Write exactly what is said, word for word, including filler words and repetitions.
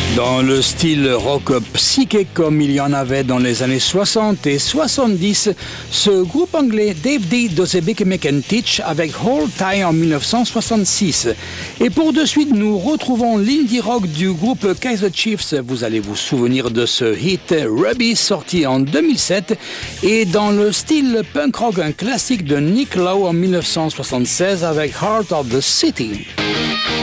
Dans le style rock psyché comme il y en avait dans les années soixante et soixante-dix, ce groupe anglais Dave D. Dozebic McEntich avec Hold Tight en dix-neuf cent soixante-six. Et pour de suite, nous retrouvons l'indie rock du groupe Kaiser Chiefs. Vous allez vous souvenir de ce hit Ruby sorti en deux mille sept et dans le style punk rock, un classique de Nick Lowe en dix-neuf cent soixante-seize avec Heart of the City.